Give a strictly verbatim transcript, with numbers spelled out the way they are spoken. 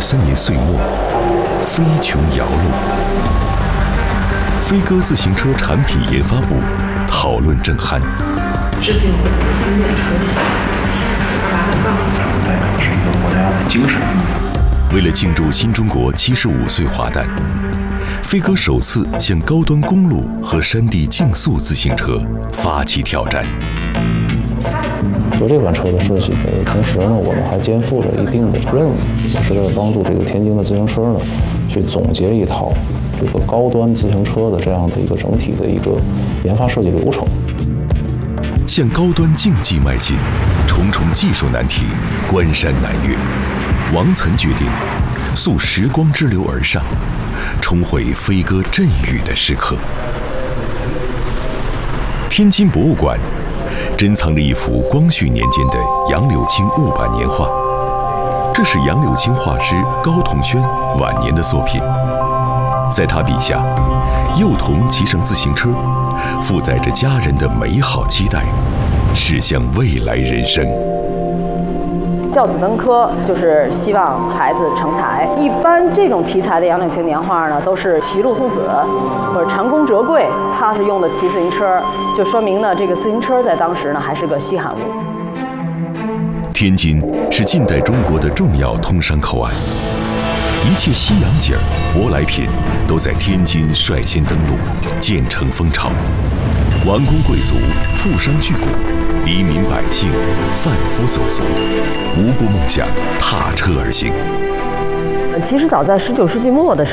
三年岁末，飞琼摇路，飞鸽自行车产品研发部讨论正酣。 致敬我们的经典车型阿拉德杠， 代表是一个国家的精神。 为了庆祝新中国七十五岁华诞，飞鸽首次向高端公路和山地竞速自行车发起挑战。 做这款车的设计的同时呢，我们还肩负着一定的任务，是为了帮助这个天津的自行车呢，去总结一套这个高端自行车的这样的一个整体的一个研发设计流程。 向高端竞技迈进，重重技术难题，关山难越。王岑决定溯时光之流而上，重回飞鸽振宇的时刻。天津博物馆珍藏着一幅光绪年间的杨柳青木板年画，这是杨柳青画师高同轩晚年的作品。在他笔下，幼童骑上自行车，负载着家人的美好期待，驶向未来人生。 教子登科就是希望孩子成才。一般这种题材的杨柳青年画呢，都是骑鹿送子或者长弓折桂，它是用的骑自行车，就说明呢这个自行车在当时呢还是个稀罕物。 天津是近代中国的重要通商口岸，一切西洋景儿、舶来品都在天津率先登陆，建成风潮。王公贵族、富商巨贾、黎民百姓贩夫走卒，无不梦想踏车而行。 其实早在十九世纪末的时候。